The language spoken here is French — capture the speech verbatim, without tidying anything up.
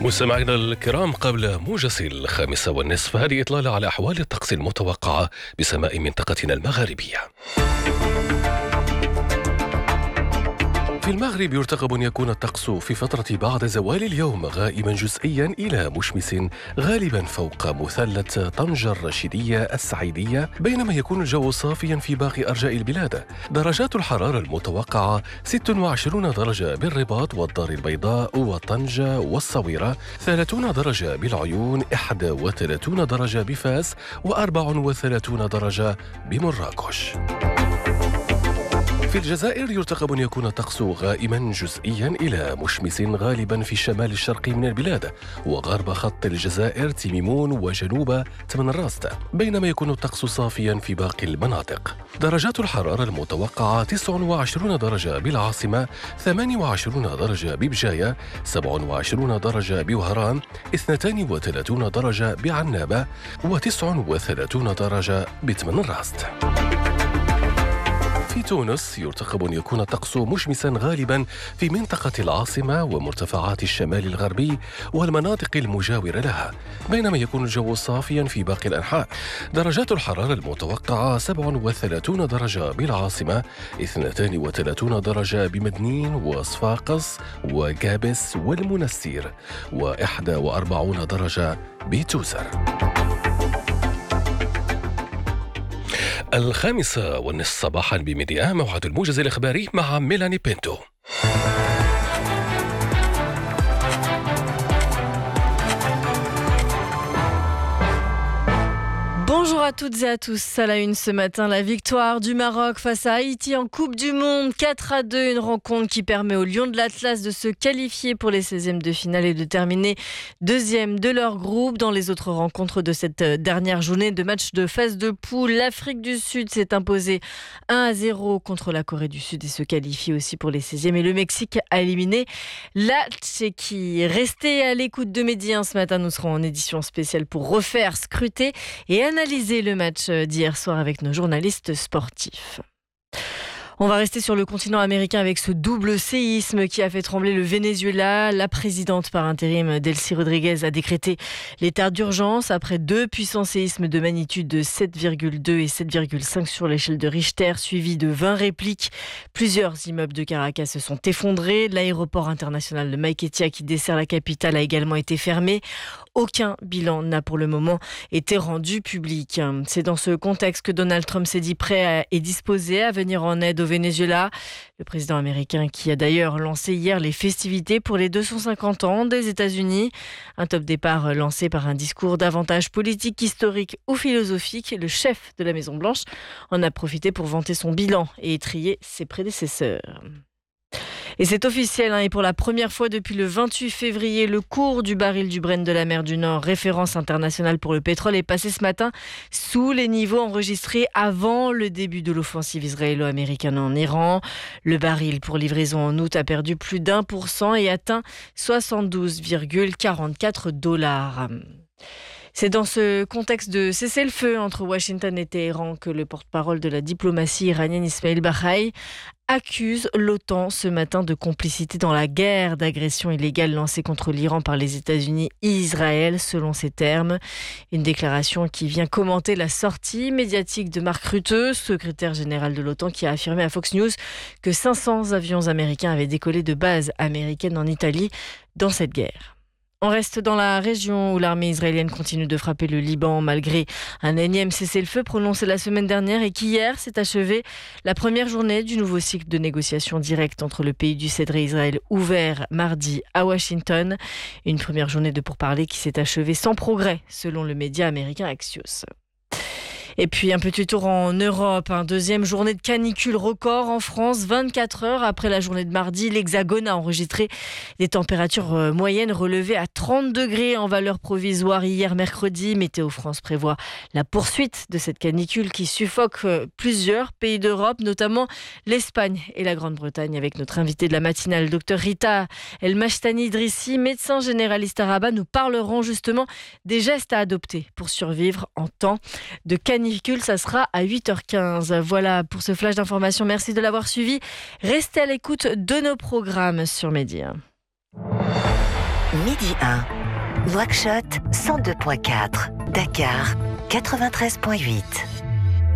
مستمعينا الكرام، قبل موجز الخامسة والنصف هذه إطلالة على أحوال الطقس المتوقعة بسماء منطقتنا المغاربية. في المغرب يرتقب أن يكون الطقس في فترة بعد زوال اليوم غائما جزئيا إلى مشمس غالبا فوق مثلث طنجة الرشيدية السعيدية، بينما يكون الجو صافيا في باقي أرجاء البلاد. درجات الحرارة المتوقعة ستة وعشرين درجة بالرباط والدار البيضاء وطنجة والصويرة، ثلاثين درجة بالعيون، واحد وثلاثين درجة بفاس، وأربع وثلاثين درجة بمراكش. في الجزائر يرتقب أن يكون الطقس غائما جزئيا إلى مشمس غالبا في الشمال الشرقي من البلاد وغرب خط الجزائر تيميمون وجنوب تمنراست، بينما يكون الطقس صافيا في باقي المناطق. درجات الحرارة المتوقعة تسعة وعشرين درجة بالعاصمة، ثمانية وعشرين درجة ببجاية، سبعة وعشرين درجة بوهران، اثنتين وثلاثين درجة بعنابة، وتسعة وثلاثين درجة بتمنراست. في تونس يرتقب أن يكون الطقس مشمسا غالبا في منطقة العاصمة ومرتفعات الشمال الغربي والمناطق المجاورة لها، بينما يكون الجو صافيا في باقي الأنحاء. درجات الحرارة المتوقعة سبعة وثلاثين درجة بالعاصمة، اثنتين وثلاثين درجة بمدنين وصفاقس وجابس والمنستير، وواحد وأربعين درجة بتوزر. الخامسة والنصف صباحا بميديا، موعد الموجز الإخباري مع ميلاني بينتو. Bonjour à toutes et à tous. À la une ce matin, la victoire du Maroc face à Haïti en Coupe du Monde, quatre à deux, une rencontre qui permet aux Lions de l'Atlas de se qualifier pour les seizièmes de finale et de terminer deuxième de leur groupe. Dans les autres rencontres de cette dernière journée de match de phase de poule, l'Afrique du Sud s'est imposée un à zéro contre la Corée du Sud et se qualifie aussi pour les seizièmes. Et le Mexique a éliminé la Tchéquie. Restez à l'écoute de Midi un ce matin, nous serons en édition spéciale pour refaire, scruter et analyser le match d'hier soir avec nos journalistes sportifs. On va rester sur le continent américain avec ce double séisme qui a fait trembler le Venezuela. La présidente par intérim Delcy Rodriguez a décrété l'état d'urgence après deux puissants séismes de magnitude de sept virgule deux et sept virgule cinq sur l'échelle de Richter, suivis de vingt répliques. Plusieurs immeubles de Caracas se sont effondrés. L'aéroport international de Maiquetía qui dessert la capitale a également été fermé. Aucun bilan n'a pour le moment été rendu public. C'est dans ce contexte que Donald Trump s'est dit prêt et disposé à venir en aide au Venezuela. Le président américain qui a d'ailleurs lancé hier les festivités pour les deux cent cinquante ans des États-Unis. Un top départ lancé par un discours davantage politique, historique ou philosophique. Le chef de la Maison-Blanche en a profité pour vanter son bilan et étriller ses prédécesseurs. Et c'est officiel, hein, et pour la première fois depuis le vingt-huit février, le cours du baril du Brent de la mer du Nord, référence internationale pour le pétrole, est passé ce matin sous les niveaux enregistrés avant le début de l'offensive israélo-américaine en Iran. Le baril pour livraison en août a perdu plus d'un pour cent et atteint soixante-douze virgule quarante-quatre dollars. C'est dans ce contexte de cessez-le-feu entre Washington et Téhéran que le porte-parole de la diplomatie iranienne Ismail Bahaï accuse l'OTAN ce matin de complicité dans la guerre d'agression illégale lancée contre l'Iran par les États-Unis et Israël, selon ses termes. Une déclaration qui vient commenter la sortie médiatique de Mark Rutte, secrétaire général de l'OTAN, qui a affirmé à Fox News que cinq cents avions américains avaient décollé de bases américaines en Italie dans cette guerre. On reste dans la région où l'armée israélienne continue de frapper le Liban malgré un énième cessez-le-feu prononcé la semaine dernière et qu'hier s'est achevé la première journée du nouveau cycle de négociations directes entre le pays du Cèdre et Israël ouvert mardi à Washington. Une première journée de pourparlers qui s'est achevée sans progrès selon le média américain Axios. Et puis un petit tour en Europe, un deuxième journée de canicule record en France. vingt-quatre heures après la journée de mardi, l'Hexagone a enregistré des températures moyennes relevées à trente degrés en valeur provisoire hier mercredi. Météo France prévoit la poursuite de cette canicule qui suffoque plusieurs pays d'Europe, notamment l'Espagne et la Grande-Bretagne, avec notre invité de la matinale, docteur Rita El Mashtani Idrissi, médecin généraliste à Rabat. Nous parlerons justement des gestes à adopter pour survivre en temps de canicule. Ça sera à huit heures quinze. Voilà pour ce flash d'information. Merci de l'avoir suivi. Restez à l'écoute de nos programmes sur Média. midi un. Nouakchott, cent deux virgule quatre. Dakar, quatre-vingt-treize virgule huit.